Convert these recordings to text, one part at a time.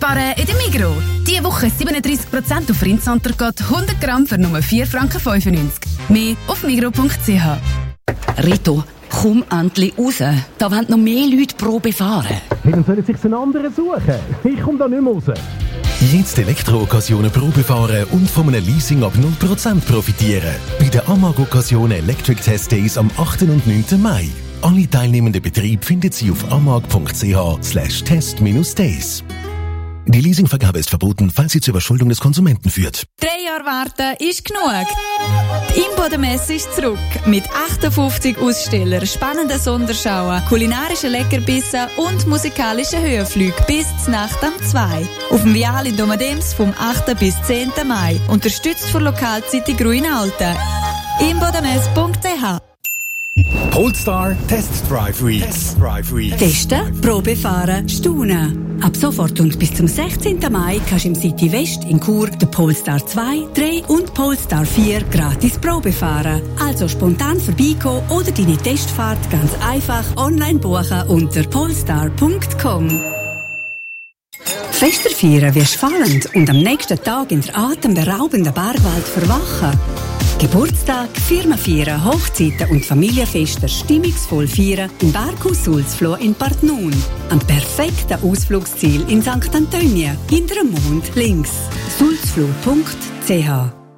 Sparen in der Migros. Diese Woche 37% auf Rindsontergott, 100 Gramm für nur 4,95 Franken. Mehr auf migros.ch. Rito, komm endlich raus. Da wollen noch mehr Leute Probe fahren. Hey, dann sollen sich einen anderen suchen. Ich komme da nicht mehr raus. Jetzt Elektro-Occasionen Probe fahren und von einem Leasing ab 0% profitieren. Bei den Amag Occasion Electric Test Days am 8. und 9. Mai. Alle teilnehmenden Betriebe finden Sie auf amag.ch/test-days. Die Leasingvergabe ist verboten, falls sie zur Überschuldung des Konsumenten führt. 3 Jahre warten ist genug. Die Imboden-Messe ist zurück. Mit 58 Ausstellern, spannenden Sonderschauen, kulinarischen Leckerbissen und musikalischen Höhenflügen bis zur Nacht am 2. Auf dem Vial in Domadems vom 8. bis 10. Mai. Unterstützt von Lokalzeitung Ruinalten. imbodenmesse.ch. Polestar Test Drive Week. Testen, Probe fahren, staunen. Ab sofort und bis zum 16. Mai kannst du im City West in Chur den Polestar 2, 3 und Polestar 4 gratis Probe fahren. Also spontan vorbeikommen oder deine Testfahrt ganz einfach online buchen unter polestar.com. Fester feiern wirst fallend und am nächsten Tag in der atemberaubenden Bergwelt verwachen. Geburtstag, Firmenfeiern, Hochzeiten und Familienfeste stimmungsvoll feiern im Berghaus Sulzfloh in Partnun. Am perfekten Ausflugsziel in St. Antonia, hinter dem Mond links. sulzfloh.ch.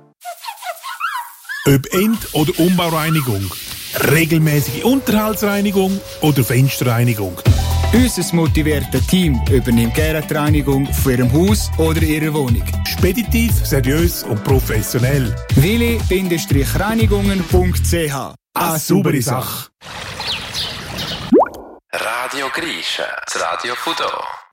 Ob End- oder Umbaureinigung, regelmäßige Unterhaltsreinigung oder Fensterreinigung. Unser motiviertes Team übernimmt gerne die Reinigung von Ihrem Haus oder Ihrer Wohnung. Speditiv, seriös und professionell. willi-reinigungen.ch. Eine saubere Sache. Radio Grische, das Radio von hier.